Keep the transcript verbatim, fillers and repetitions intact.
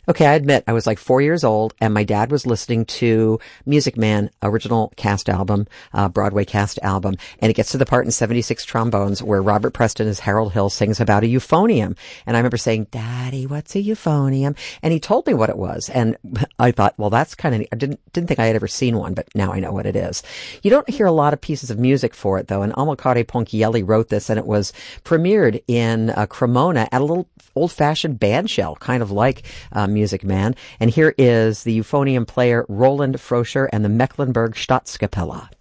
Okay, I admit I was like four years old, and my dad was listening to Music Man original cast album, uh, Broadway cast album, and it gets to the part in seventy-six Trombones where Robert Preston as Harold Hill sings about a euphonium. And I remember saying, "Daddy, what's a euphonium?" And he told me what it was, and I thought, well, that's kind of, I didn't didn't think I had ever seen one, but now I know what it is. You don't hear a lot of pieces of music for it, though, and Amilcare Ponchielli wrote this, and it was premiered in uh, Cremona at a little old-fashioned band shell, kind of like um, Music Man. And here is the euphonium player Roland Froscher and the Mecklenburg Staatskapelle.